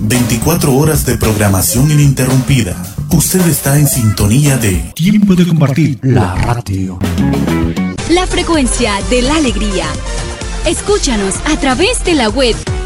24 horas de programación ininterrumpida. Usted está en sintonía de Tiempo de Compartir, la radio. La frecuencia de la alegría. Escúchanos a través de la web